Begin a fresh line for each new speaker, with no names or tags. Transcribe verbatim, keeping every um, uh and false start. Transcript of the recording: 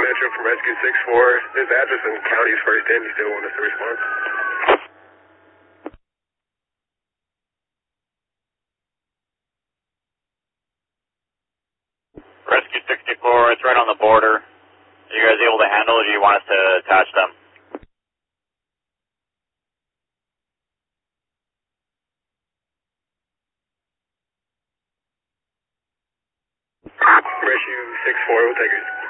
Metro from Rescue six four. This address and county's first in. You still want us to respond?
Rescue sixty-four, it's right on the border. Are you guys able to handle it, or do you want us to attach them?
Rescue six four, we'll take it.